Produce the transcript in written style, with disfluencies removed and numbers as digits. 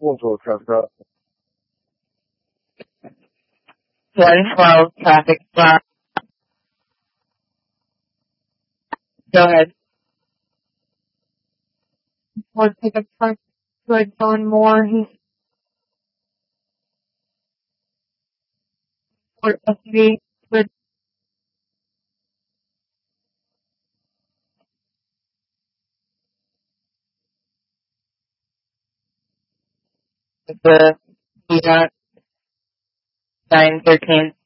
Wolfville traffic route. 112 traffic stop. Go ahead. We'll take a truck to John Moore. He's for SUV with The 913.